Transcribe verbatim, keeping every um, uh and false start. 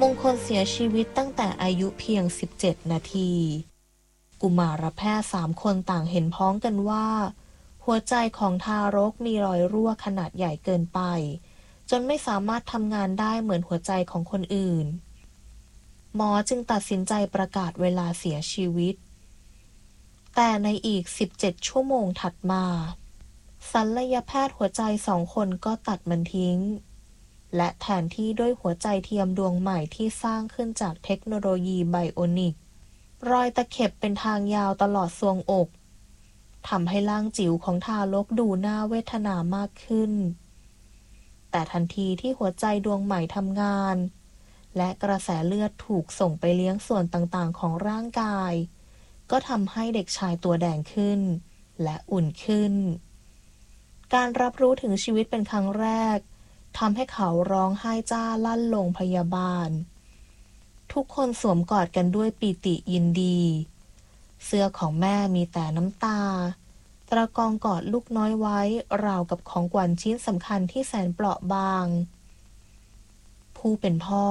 มงคลเสียชีวิตตั้งแต่อายุเพียงสิบเจ็ดนาทีกุมารแพทย์สามคนต่างเห็นพ้องกันว่าหัวใจของทารกมีรอยรั่วขนาดใหญ่เกินไปจนไม่สามารถทำงานได้เหมือนหัวใจของคนอื่นหมอจึงตัดสินใจประกาศเวลาเสียชีวิตแต่ในอีกสิบเจ็ดชั่วโมงถัดมาศัลยแพทย์หัวใจสองคนก็ตัดมันทิ้งและแทนที่ด้วยหัวใจเทียมดวงใหม่ที่สร้างขึ้นจากเทคโนโลยีไบโอนิกรอยตะเข็บเป็นทางยาวตลอดทรวงอกทำให้ร่างจิ๋วของทารกดูน่าเวทนามากขึ้นแต่ทันทีที่หัวใจดวงใหม่ทำงานและกระแสเลือดถูกส่งไปเลี้ยงส่วนต่างๆของร่างกายก็ทำให้เด็กชายตัวแดงขึ้นและอุ่นขึ้นการรับรู้ถึงชีวิตเป็นครั้งแรกทำให้เขาร้องไห้จ้าลั่นโรงพยาบาลทุกคนสวมกอดกันด้วยปีติยินดีเสื้อของแม่มีแต่น้ำตาตะกองกอดลูกน้อยไว้ราวกับของขวัญชิ้นสำคัญที่แสนเปราะบางผู้เป็นพ่อ